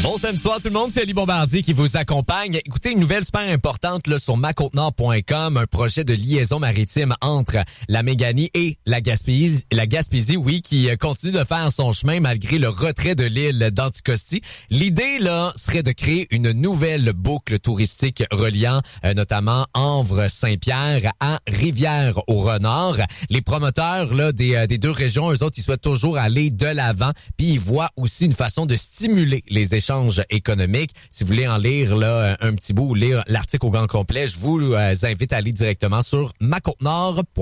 Bon samedi soir tout le monde, c'est Ali Bombardier qui vous accompagne. Écoutez, une nouvelle super importante là, sur macotenord.com, un projet de liaison maritime entre la Méganie et la Gaspésie, oui, qui continue de faire son chemin malgré le retrait de l'île d'Anticosti. L'idée là serait de créer une nouvelle boucle touristique reliant notamment Amvres-Saint-Pierre à Rivière-au-Renard. Les promoteurs là des deux régions, eux autres, ils souhaitent toujours aller de l'avant, puis ils voient aussi une façon de stimuler les échanges économiques. Si vous voulez en lire là un petit bout ou lire l'article au grand complet, je vous invite à aller directement sur macotenord.com.